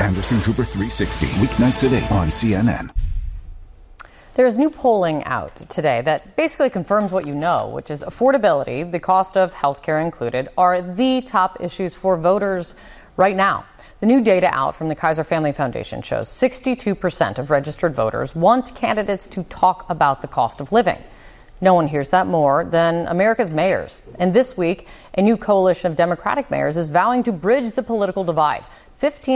Anderson Cooper 360, weeknights at 8 on CNN. There's new polling out today that basically confirms what you know, which is affordability, the cost of health care included, are the top issues for voters right now. The new data out from the Kaiser Family Foundation shows 62% of registered voters want candidates to talk about the cost of living. No one hears that more than America's mayors. And this week, a new coalition of Democratic mayors is vowing to bridge the political divide. 15